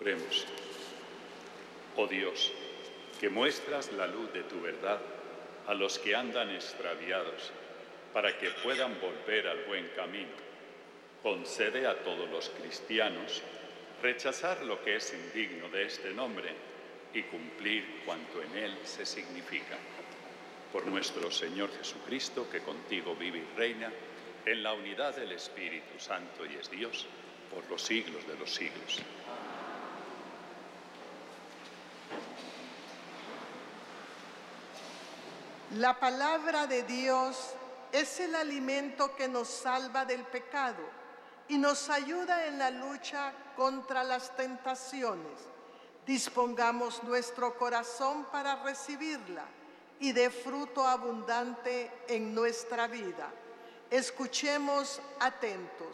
Oremos. Oh Dios, que muestras la luz de tu verdad a los que andan extraviados, para que puedan volver al buen camino, concede a todos los cristianos rechazar lo que es indigno de este nombre y cumplir cuanto en él se significa. Por nuestro Señor Jesucristo, que contigo vive y reina en la unidad del Espíritu Santo y es Dios por los siglos de los siglos. La palabra de Dios es el alimento que nos salva del pecado y nos ayuda en la lucha contra las tentaciones. Dispongamos nuestro corazón para recibirla y dé fruto abundante en nuestra vida. Escuchemos atentos.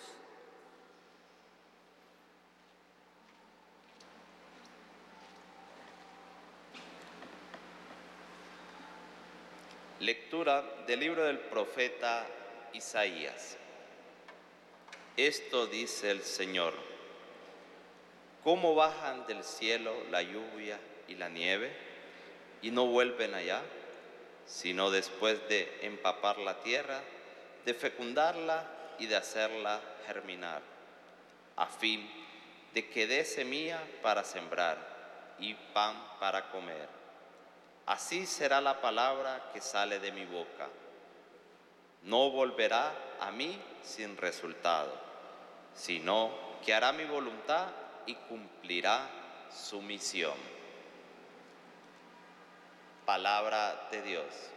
Lectura del libro del profeta Isaías. Esto dice el Señor: ¿cómo bajan del cielo la lluvia y la nieve y no vuelven allá, sino después de empapar la tierra, de fecundarla y de hacerla germinar, a fin de que dé semilla para sembrar y pan para comer? Así será la palabra que sale de mi boca. No volverá a mí sin resultado, sino que hará mi voluntad y cumplirá su misión. Palabra de Dios.